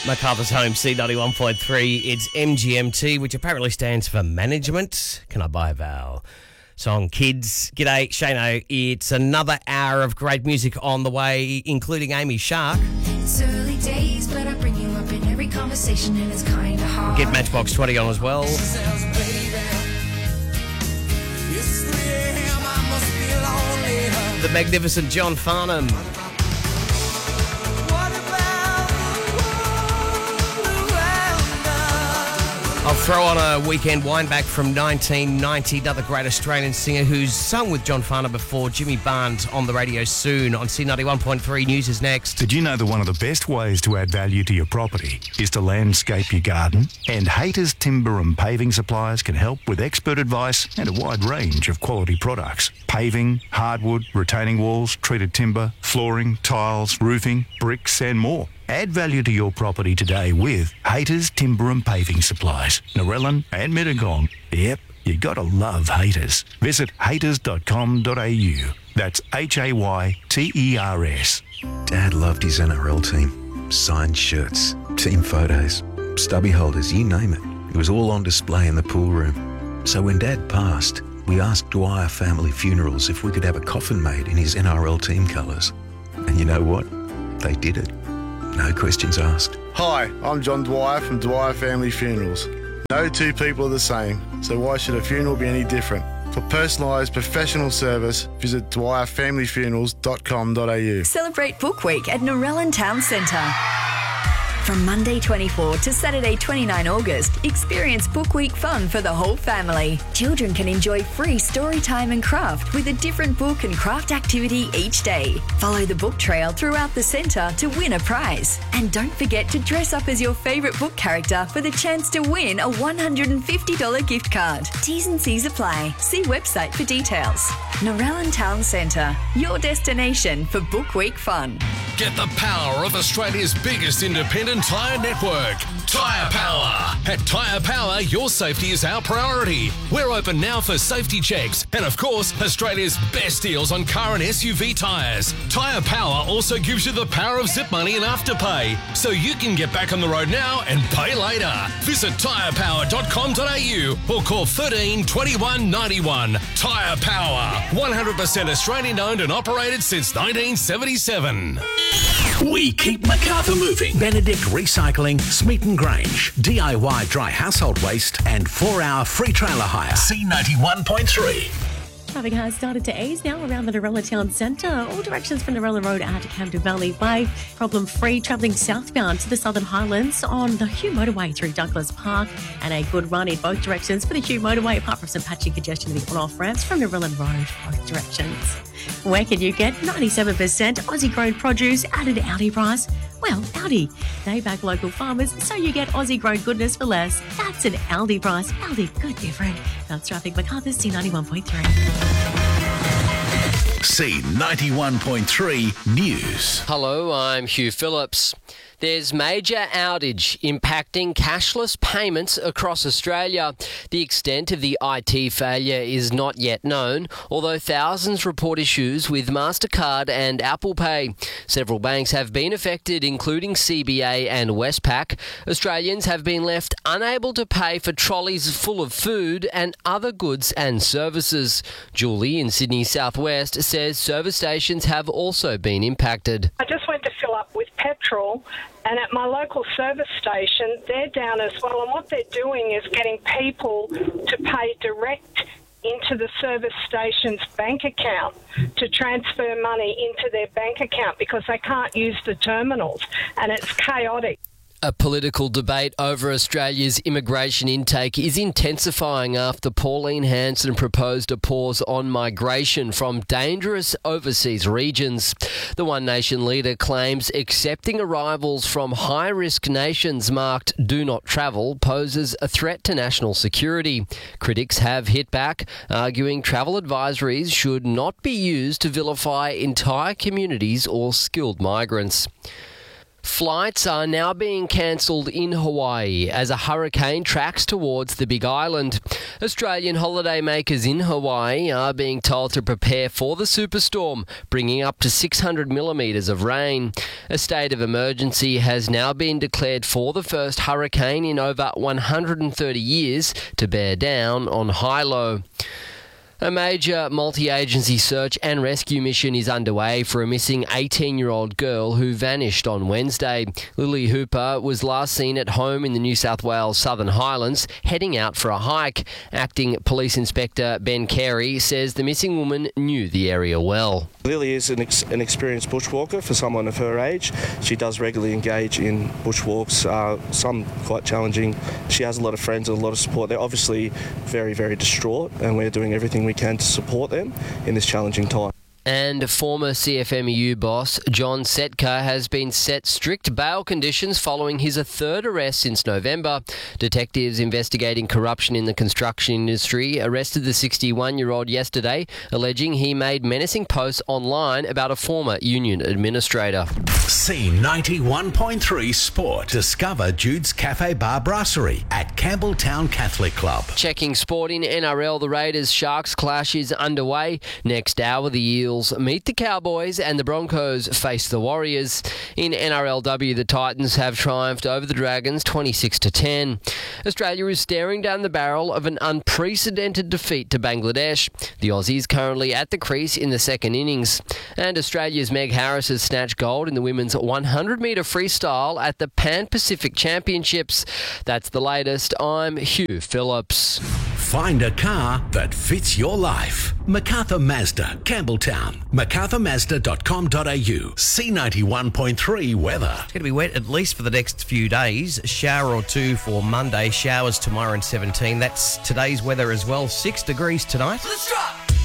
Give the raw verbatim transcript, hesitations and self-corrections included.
MacArthur's Home, C ninety-one point three. It's M G M T, which apparently stands for Management. Can I buy a vowel? Song Kids. G'day, Shano. It's another hour of great music on the way, including Amy Shark. It's early days, but I bring you up in every conversation, and it's kind of hard. Get Matchbox twenty on as well. The magnificent John Farnham. I'll throw on a weekend wind back from nineteen ninety, another great Australian singer who's sung with John Farnham before, Jimmy Barnes, on the radio soon. On C ninety-one point three, news is next. Did you know that one of the best ways to add value to your property is to landscape your garden? And Haters Timber and Paving Suppliers can help with expert advice and a wide range of quality products. Paving, hardwood, retaining walls, treated timber, flooring, tiles, roofing, bricks and more. Add value to your property today with Haters Timber and Paving Supplies, Narellan and Mittagong. Yep, you gotta love Haters. Visit haters dot com dot a u. That's H A Y T E R S. Dad loved his N R L team. Signed shirts, team photos, stubby holders, you name it. It was all on display in the pool room. So when Dad passed, we asked Dwyer Family Funerals if we could have a coffin made in his N R L team colours. And you know what? They did it. No questions asked. Hi, I'm John Dwyer from Dwyer Family Funerals. No two people are the same, so why should a funeral be any different? For personalised professional service, visit dwyer family funerals dot com dot a u. Celebrate Book Week at Narellan Town Centre. From Monday twenty-fourth to Saturday twenty-ninth August, experience Book Week fun for the whole family. Children can enjoy free story time and craft with a different book and craft activity each day. Follow the book trail throughout the centre to win a prize. And don't forget to dress up as your favourite book character for the chance to win a one hundred fifty dollars gift card. T's and C's apply. See website for details. Narellan Town Centre, your destination for Book Week fun. Get the power of Australia's biggest independent tyre network, Tyre Power. At Tyre Power, your safety is our priority. We're open now for safety checks and, of course, Australia's best deals on car and S U V tyres. Tyre Power also gives you the power of zip money and afterpay, so you can get back on the road now and pay later. Visit tyre power dot com dot a u or call thirteen twenty-one ninety-one. Tyre Power, one hundred percent Australian owned and operated since nineteen seventy-seven. We keep MacArthur moving. Benedict Recycling, Smeaton Grange, D I Y dry household waste and four hour free trailer hire. C ninety-one point three. Traffic has started to ease now around the Narella Town Centre. All directions from Narella Road out to Camden Valley Way. Problem-free travelling southbound to the Southern Highlands on the Hugh Motorway through Douglas Park. And a good run in both directions for the Hugh Motorway, apart from some patchy congestion in the on-off ramps from Narella Road, both directions. Where can you get ninety-seven percent Aussie-grown produce at an Aldi price? Well, Aldi. They back local farmers, so you get Aussie-grown goodness for less. That's an Aldi price. Aldi, good different. That's traffic. MacArthur's C ninety-one point three. C ninety-one point three News. Hello, I'm Hugh Phillips. There's major outage impacting cashless payments across Australia. The extent of the I T failure is not yet known, although thousands report issues with MasterCard and Apple Pay. Several banks have been affected, including C B A and Westpac. Australians have been left unable to pay for trolleys full of food and other goods and services. Julie in Sydney Southwest says service stations have also been impacted. I just went to fill up with petrol, and at my local service station, they're down as well. And what they're doing is getting people to pay direct into the service station's bank account to transfer money into their bank account because they can't use the terminals, and it's chaotic. A political debate over Australia's immigration intake is intensifying after Pauline Hanson proposed a pause on migration from dangerous overseas regions. The One Nation leader claims accepting arrivals from high-risk nations marked Do Not Travel poses a threat to national security. Critics have hit back, arguing travel advisories should not be used to vilify entire communities or skilled migrants. Flights are now being cancelled in Hawaii as a hurricane tracks towards the Big Island. Australian holidaymakers in Hawaii are being told to prepare for the superstorm, bringing up to six hundred millimetres of rain. A state of emergency has now been declared for the first hurricane in over one hundred thirty years to bear down on Hilo. A major multi-agency search and rescue mission is underway for a missing eighteen-year-old girl who vanished on Wednesday. Lily Hooper was last seen at home in the New South Wales Southern Highlands, heading out for a hike. Acting Police Inspector Ben Carey says the missing woman knew the area well. Lily is an, ex- an experienced bushwalker for someone of her age. She does regularly engage in bushwalks, uh, some quite challenging. She has a lot of friends and a lot of support. They're obviously very, very distraught, and we're doing everything we can to support them in this challenging time. And former C F M E U boss John Setka has been set strict bail conditions following his third arrest since November. Detectives investigating corruption in the construction industry arrested the sixty-one-year-old yesterday, alleging he made menacing posts online about a former union administrator. C ninety-one point three Sport. Discover Jude's Cafe Bar Brasserie at Campbelltown Catholic Club. Checking sport in N R L, the Raiders-Sharks clash is underway. Next hour, the Eels meet the Cowboys and the Broncos face the Warriors. In N R L W, the Titans have triumphed over the Dragons twenty-six to ten. Australia is staring down the barrel of an unprecedented defeat to Bangladesh. The Aussies currently at the crease in the second innings. And Australia's Meg Harris has snatched gold in the women's one hundred metre freestyle at the Pan Pacific Championships. That's the latest. I'm Hugh Phillips. Find a car that fits your life. MacArthur Mazda, Campbelltown. macarthur mazda dot com dot a u. C ninety-one point three weather. It's going to be wet at least for the next few days. A shower or two for Monday. Showers tomorrow and seventeen. That's today's weather as well. Six degrees tonight. Let's drop.